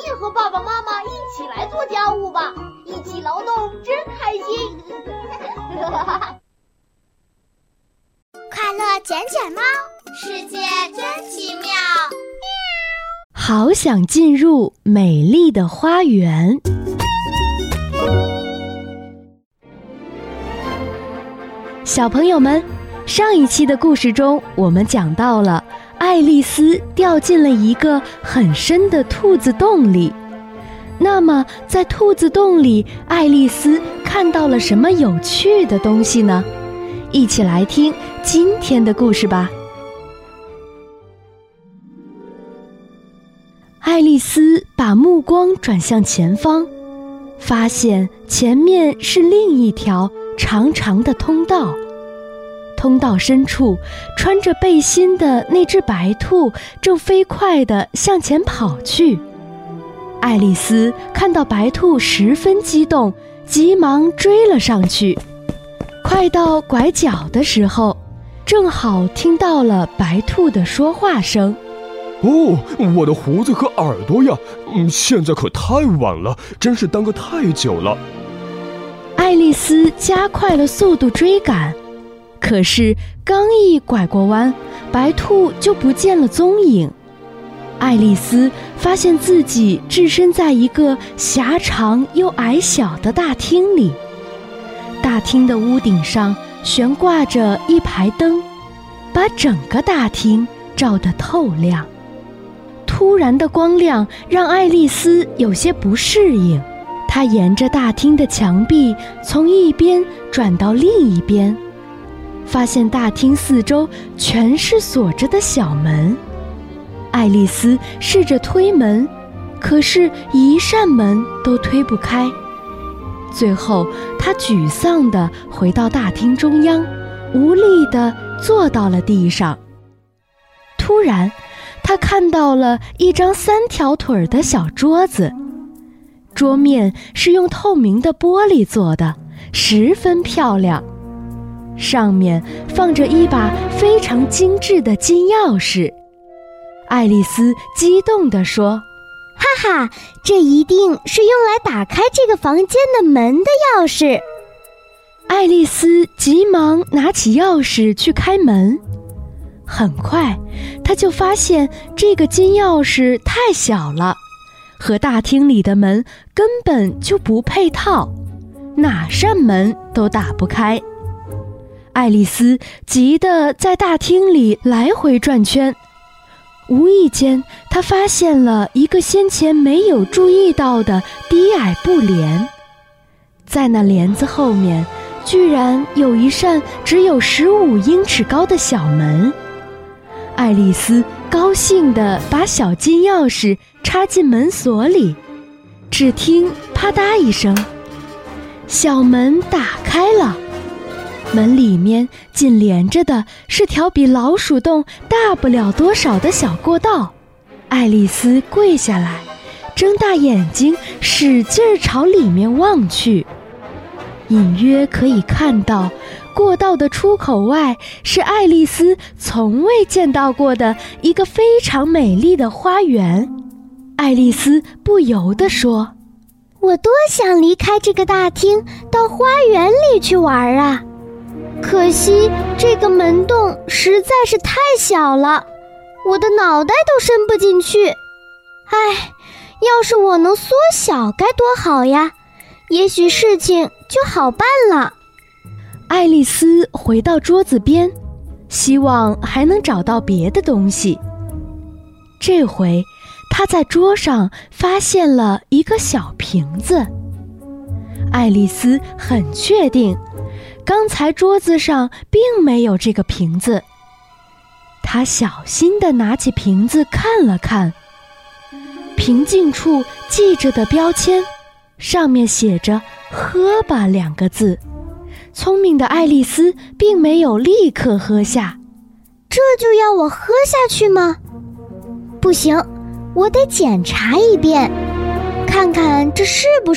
也和爸爸妈妈一起来做家务吧，一起劳动真开心。 快乐捡捡猫，世界真奇妙。 好想进入美丽的花园。小朋友们，上一期的故事中，我们讲到了爱丽丝掉进了一个很深的兔子洞里。那么，在兔子洞里，爱丽丝看到了什么有趣的东西呢？一起来听今天的故事吧。爱丽丝把目光转向前方，发现前面是另一条长长的通道。通道深处，穿着背心的那只白兔正飞快地向前跑去。爱丽丝看到白兔十分激动，急忙追了上去。快到拐角的时候，正好听到了白兔的说话声。 哦，我的胡子和耳朵呀，现在可太晚了，真是耽搁太久了。 爱丽丝加快了速度追赶，可是刚一拐过弯，白兔就不见了踪影。爱丽丝发现自己置身在一个狭长又矮小的大厅里，大厅的屋顶上悬挂着一排灯，把整个大厅照得透亮。突然的光亮让爱丽丝有些不适应，她沿着大厅的墙壁从一边转到另一边，发现大厅四周全是锁着的小门。爱丽丝试着推门，可是一扇门都推不开。最后，她沮丧地回到大厅中央，无力地坐到了地上。突然，她看到了一张3条腿的小桌子，桌面是用透明的玻璃做的，十分漂亮。上面放着一把非常精致的金钥匙。爱丽丝激动地说： 哈哈，这一定是用来打开这个房间的门的钥匙。 爱丽丝急忙拿起钥匙去开门，很快她就发现这个金钥匙太小了，和大厅里的门根本就不配套，哪扇门都打不开。爱丽丝急得在大厅里来回转圈，无意间她发现了一个先前没有注意到的低矮布帘，在那帘子后面居然有一扇只有15英尺高的小门。爱丽丝高兴地把小金钥匙插进门锁里，只听啪嗒一声，小门打开了。门里面紧连着的是条比老鼠洞大不了多少的小过道。爱丽丝跪下来，睁大眼睛使劲朝里面望去，隐约可以看到过道的出口外是爱丽丝从未见到过的一个非常美丽的花园。爱丽丝不由地说： 我多想离开这个大厅，到花园里去玩啊！可惜这个门洞实在是太小了，我的脑袋都伸不进去。唉，要是我能缩小该多好呀，也许事情就好办了。 爱丽丝回到桌子边，希望还能找到别的东西。这回她在桌上发现了一个小瓶子。爱丽丝很确定刚才桌子上并没有这个瓶子。她小心地拿起瓶子看了看，瓶颈处系着的标签上面写着喝吧2个字。聪明的爱丽丝并没有立刻喝下。 这就要我喝下去吗？不行，我得检查一遍，看看这是不是